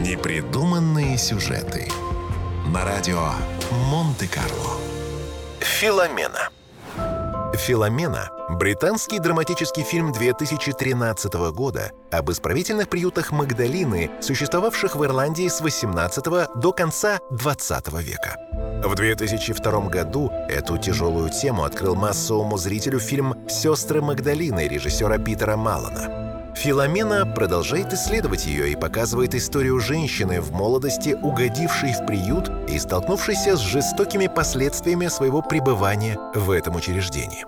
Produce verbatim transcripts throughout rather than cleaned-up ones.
Непридуманные сюжеты на радио Монте-Карло. «Филомена». «Филомена» — британский драматический фильм две тысячи тринадцатого года об исправительных приютах Магдалины, существовавших в Ирландии с восемнадцатого до конца двадцатого века. В две тысячи втором году эту тяжелую тему открыл массовому зрителю фильм «Сестры Магдалины» режиссера Питера Маллана. «Филомена» продолжает исследовать ее и показывает историю женщины в молодости, угодившей в приют и столкнувшейся с жестокими последствиями своего пребывания в этом учреждении.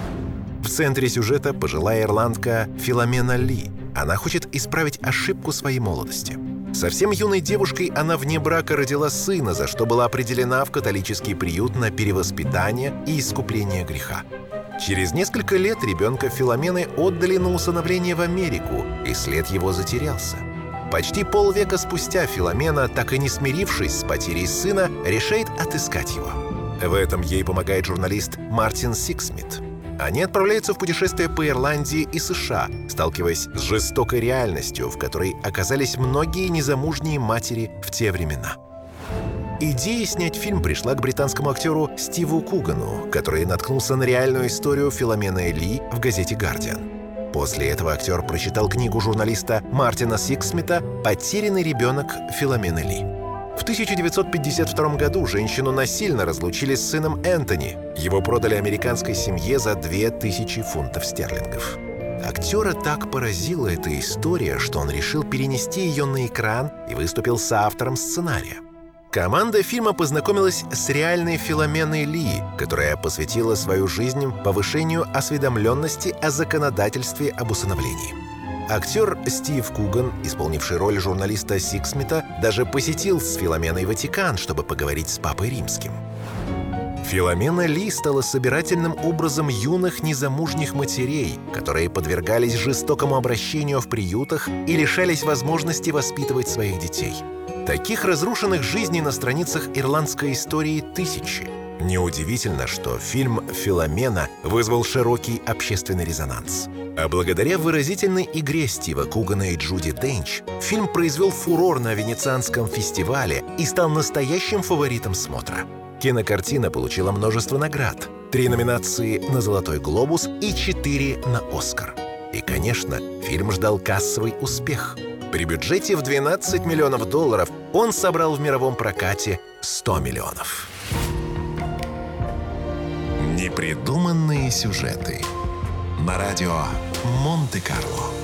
В центре сюжета пожилая ирландка Филомена Ли. Она хочет исправить ошибку своей молодости. Совсем юной девушкой она вне брака родила сына, за что была определена в католический приют на перевоспитание и искупление греха. Через несколько лет ребенка Филомены отдали на усыновление в Америку, и след его затерялся. Почти полвека спустя Филомена, так и не смирившись с потерей сына, решает отыскать его. В этом ей помогает журналист Мартин Сиксмит. Они отправляются в путешествие по Ирландии и США, сталкиваясь с жестокой реальностью, в которой оказались многие незамужние матери в те времена. Идея снять фильм пришла к британскому актеру Стиву Кугану, который наткнулся на реальную историю Филомены Ли в газете «Гардиан». После этого актер прочитал книгу журналиста Мартина Сиксмита «Потерянный ребенок Филомены Ли». В тысяча девятьсот пятьдесят втором году женщину насильно разлучили с сыном Энтони. Его продали американской семье за две тысячи фунтов стерлингов. Актера так поразила эта история, что он решил перенести ее на экран и выступил соавтором сценария. Команда фильма познакомилась с реальной Филоменой Ли, которая посвятила свою жизнь повышению осведомленности о законодательстве об усыновлении. Актер Стив Куган, исполнивший роль журналиста Сиксмита, даже посетил с Филоменой Ватикан, чтобы поговорить с Папой Римским. Филомена Ли стала собирательным образом юных незамужних матерей, которые подвергались жестокому обращению в приютах и лишались возможности воспитывать своих детей. Таких разрушенных жизней на страницах ирландской истории тысячи. Неудивительно, что фильм «Филомена» вызвал широкий общественный резонанс. А благодаря выразительной игре Стива Кугана и Джуди Денч фильм произвел фурор на Венецианском фестивале и стал настоящим фаворитом смотра. Кинокартина получила множество наград. Три номинации на «Золотой глобус» и четыре на «Оскар». И, конечно, фильм ждал кассовый успех. При бюджете в двенадцать миллионов долларов он собрал в мировом прокате сто миллионов. Непридуманные сюжеты на радио Монте-Карло.